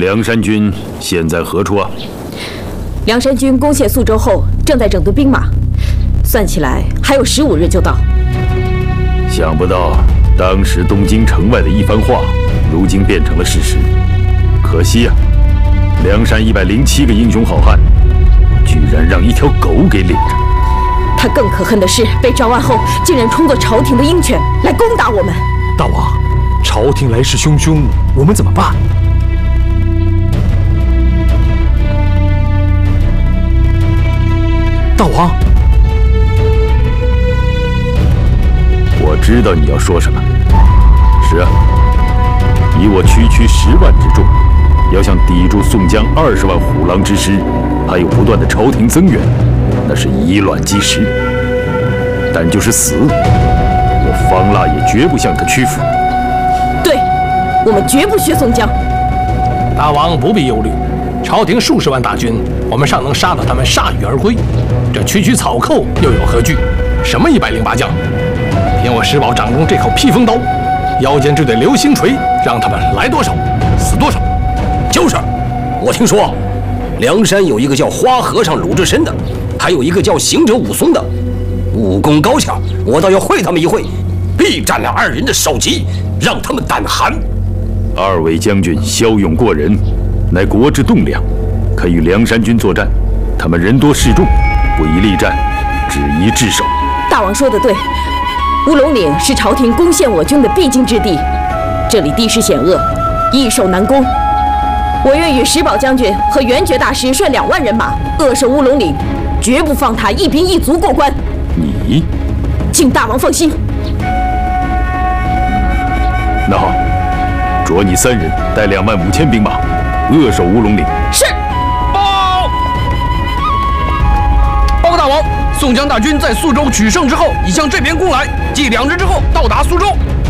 梁山军现在何处啊？ 梁山军攻陷宿州后，正在整顿兵马，算起来还有15日就到。 想不到当时东京城外的一番话，如今变成了事实。可惜啊，梁山107个英雄好汉，居然让一条狗给领着。 他更可恨的是，被招安后竟然充作朝廷的鹰犬来攻打我们。 大王，朝廷来势汹汹，我们怎么办？大王， 我知道你要说什么。是啊，以我区10万之众，要想抵住宋江20万虎狼之师，还有不断的朝廷增援，那是以卵击石。但就是死，我方腊也绝不向他屈服。 对，我们绝不削宋江。 大王不必忧虑，朝廷数十万大军，我们尚能杀得他们铩羽而归。这区草寇又有何惧？什么108将？凭我石宝掌中这口披风刀，腰间这对流星锤，让他们来多少死多少。 就是，我听说梁山有一个叫花和尚鲁智深的，还有一个叫行者武松的，武功高强，我倒要会他们一会，必占了2人的首级，让他们胆寒。 2位将军骁勇过人，乃国之栋梁，可与梁山军作战。他们人多势众，不宜力战，只宜治守。 大王说得对，乌龙岭是朝廷攻陷我军的必经之地，这里地势险恶，易守难攻。我愿与石宝将军和元觉大师率2万人马扼守乌龙岭，绝不放他一兵一卒过关。 你， 请大王放心。 那好，着你3人带2万5千兵马，扼守乌龙岭。 是。 报告大王，宋江大军在宿州取胜之后，已向这边攻来，继2日之后到达苏州。